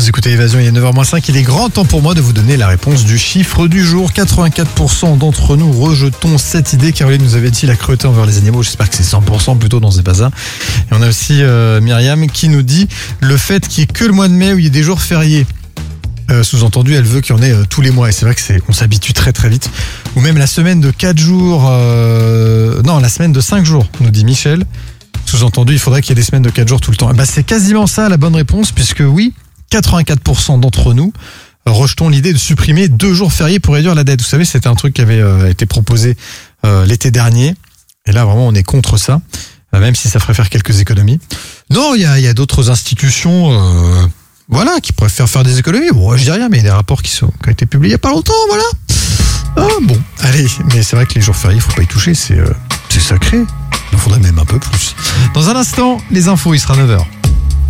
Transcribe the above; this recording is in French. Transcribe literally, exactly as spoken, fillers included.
Vous écoutez Évasion, il est neuf heures moins cinq. Il est grand temps pour moi de vous donner la réponse du chiffre du jour. quatre-vingt-quatre pour cent d'entre nous rejetons cette idée. Caroline nous avait dit la cruauté envers les animaux. J'espère que c'est cent pour cent plutôt dans ces pas ça. Et on a aussi euh, Myriam qui nous dit le fait qu'il n'y ait que le mois de mai où il y ait des jours fériés. Euh, sous-entendu, elle veut qu'il y en ait euh, tous les mois. Et c'est vrai que c'est, on s'habitue très très vite. Ou même la semaine de quatre jours. Euh, non, la semaine de cinq jours, nous dit Michel. Sous-entendu, il faudrait qu'il y ait des semaines de quatre jours tout le temps. Bah, c'est quasiment ça la bonne réponse, puisque oui, quatre-vingt-quatre pour cent d'entre nous rejetons l'idée de supprimer deux jours fériés pour réduire la dette. Vous savez, c'était un truc qui avait euh, été proposé euh, l'été dernier. Et là, vraiment, on est contre ça, euh, même si ça ferait faire quelques économies. Non, il y a, y a d'autres institutions euh, voilà, qui préfèrent faire des économies. Bon, je dis rien, mais il y a des rapports qui, sont, qui ont été publiés il n'y a pas longtemps, voilà. Ah, bon, allez, mais c'est vrai que les jours fériés, il ne faut pas y toucher, c'est, euh, c'est sacré. Il en faudrait même un peu plus. Dans un instant, les infos, il sera neuf heures.